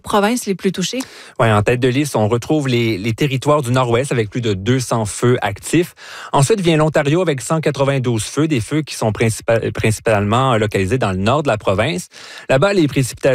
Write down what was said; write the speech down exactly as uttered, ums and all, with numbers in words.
provinces les plus touchées? Oui, en tête de liste, on retrouve les, les territoires du Nord-Ouest avec plus de deux cents feux actifs. Ensuite vient l'Ontario avec cent quatre-vingt-douze feux, des feux qui sont principal, principalement localisés dans le nord de la province. Là-bas, les précipitations